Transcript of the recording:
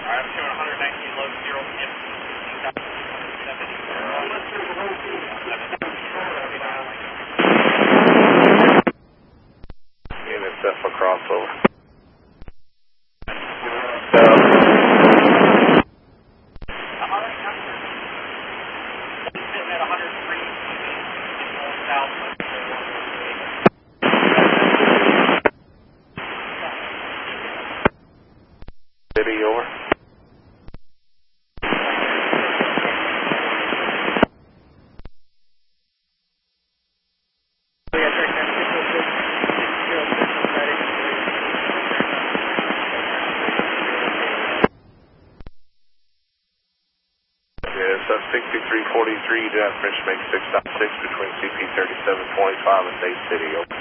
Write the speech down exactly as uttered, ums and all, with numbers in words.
I'm showing one nineteen low zero P M. Unit set for crossover. City over. Yes, uh, sixty-three forty-three, you do have permission to make six point six between C P thirty-seven twenty-five and Bay City, over.